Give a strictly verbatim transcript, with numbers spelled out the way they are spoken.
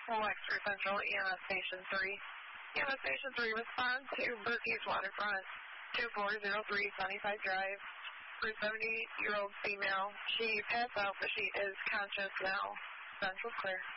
Wexford Central, E M S Station three. E M S Station three, respond to Berkey's Waterfront, two four zero three Sunnyside Drive. For seventy-year-old female, she passed out, but she is conscious now. Central clear.